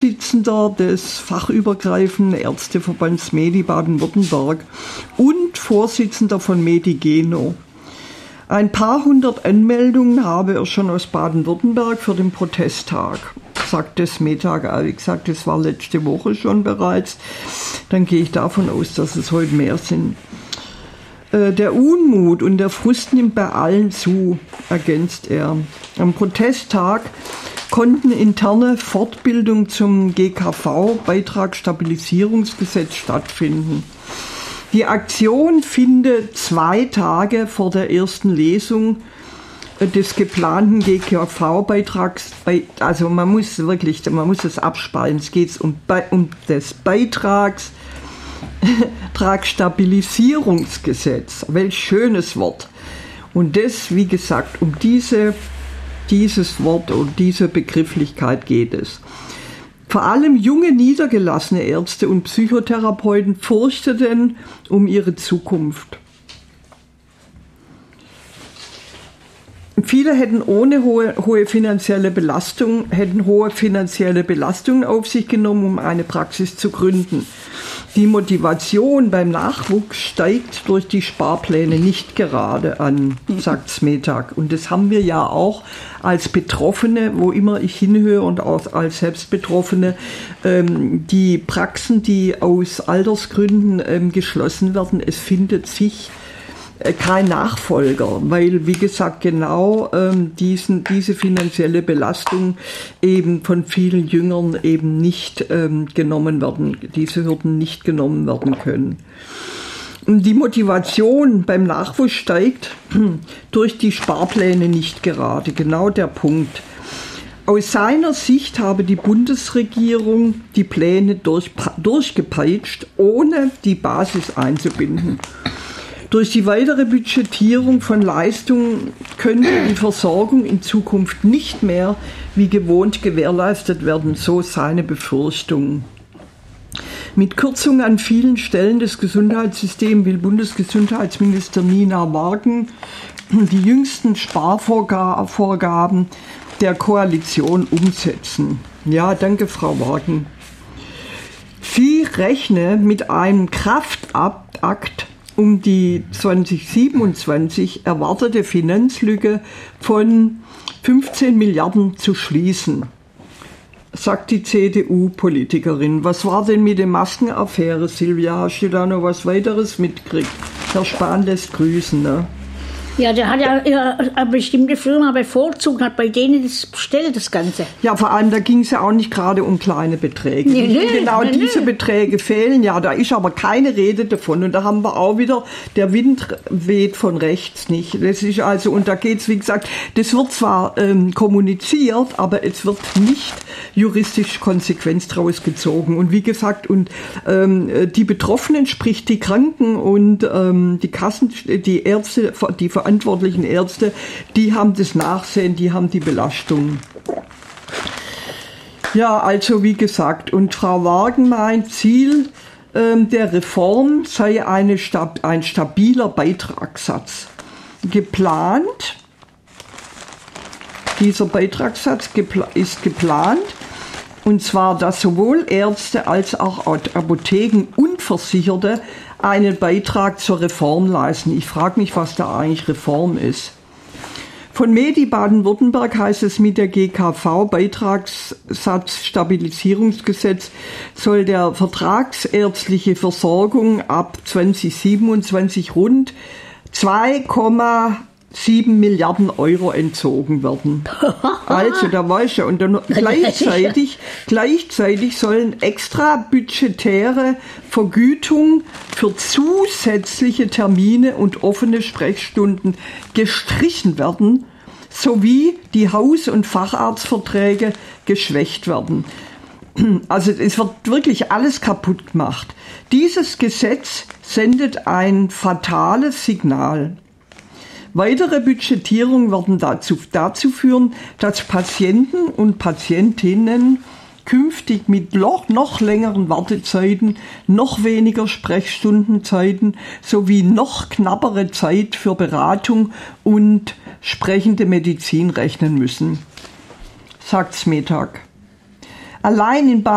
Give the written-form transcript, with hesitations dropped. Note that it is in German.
Vorsitzender des fachübergreifenden Ärzteverbands Medi Baden-Württemberg und Vorsitzender von Medigeno. Ein paar hundert Anmeldungen habe er schon aus Baden-Württemberg für den Protesttag, sagt das Metag. Wie gesagt, das war letzte Woche schon bereits. Dann gehe ich davon aus, dass es heute mehr sind. Der Unmut und der Frust nimmt bei allen zu, ergänzt er. Am Protesttag konnten interne Fortbildungen zum GKV-Beitragsstabilisierungsgesetz stattfinden. Die Aktion findet 2 Tage vor der ersten Lesung des geplanten GKV-Beitrags, also man muss es abspalten, es geht um das Beitragsstabilisierungsgesetz, welch schönes Wort. Und das, wie gesagt, um dieses Wort und diese Begrifflichkeit geht es. Vor allem junge niedergelassene Ärzte und Psychotherapeuten fürchteten um ihre Zukunft. Viele hätten hohe finanzielle Belastungen auf sich genommen, um eine Praxis zu gründen. Die Motivation beim Nachwuchs steigt durch die Sparpläne nicht gerade an, sagt Smetag. Und das haben wir ja auch als Betroffene, wo immer ich hinhöre und auch als Selbstbetroffene, die Praxen, die aus Altersgründen geschlossen werden, es findet sich kein Nachfolger, weil, wie gesagt, genau diese finanzielle Belastung eben von vielen Jüngern eben nicht genommen werden, diese Hürden nicht genommen werden können. Und die Motivation beim Nachwuchs steigt durch die Sparpläne nicht gerade, genau der Punkt. Aus seiner Sicht habe die Bundesregierung die Pläne durchgepeitscht, ohne die Basis einzubinden. Durch die weitere Budgetierung von Leistungen könnte die Versorgung in Zukunft nicht mehr wie gewohnt gewährleistet werden, so seine Befürchtung. Mit Kürzungen an vielen Stellen des Gesundheitssystems will Bundesgesundheitsminister Nina Wagen die jüngsten Sparvorgaben der Koalition umsetzen. Ja, danke, Frau Wagen. Sie rechne mit einem Kraftakt, um die 2027 erwartete Finanzlücke von 15 Milliarden zu schließen, sagt die CDU-Politikerin. Was war denn mit der Maskenaffäre, Silvia? Hast du da noch was weiteres mitgekriegt? Herr Spahn lässt grüßen, ne? Ja, der hat ja eine bestimmte Firma bevorzugt, hat bei denen das bestellt, das Ganze. Ja, vor allem, da ging es ja auch nicht gerade um kleine Beträge. Diese Beträge fehlen, ja, da ist aber keine Rede davon. Und da haben wir auch wieder, der Wind weht von rechts nicht. Das ist also, und da geht's, wie gesagt, das wird zwar kommuniziert, aber es wird nicht juristisch Konsequenz draus gezogen. Und wie gesagt, und die Betroffenen, sprich die Kranken und die Kassen, die Ärzte, die verantwortlichen Ärzte, die haben das Nachsehen, die haben die Belastung. Ja, also wie gesagt, und Frau Wagen meint, Ziel der Reform sei ein stabiler Beitragssatz. Geplant, dieser Beitragssatz ist geplant, und zwar, dass sowohl Ärzte als auch Apotheken und Versicherte einen Beitrag zur Reform leisten. Ich frage mich, was da eigentlich Reform ist. Von Medi Baden-Württemberg heißt es, mit der GKV-Beitragssatzstabilisierungsgesetz soll der vertragsärztliche Versorgung ab 2027 rund 2,7 Milliarden Euro entzogen werden. Also, da weiß ich, und dann gleichzeitig sollen extra budgetäre Vergütung für zusätzliche Termine und offene Sprechstunden gestrichen werden, sowie die Haus- und Facharztverträge geschwächt werden. Also es wird wirklich alles kaputt gemacht. Dieses Gesetz sendet ein fatales Signal. Weitere Budgetierungen werden dazu führen, dass Patienten und Patientinnen künftig mit noch längeren Wartezeiten, noch weniger Sprechstundenzeiten sowie noch knappere Zeit für Beratung und sprechende Medizin rechnen müssen, sagt Smetag. Allein in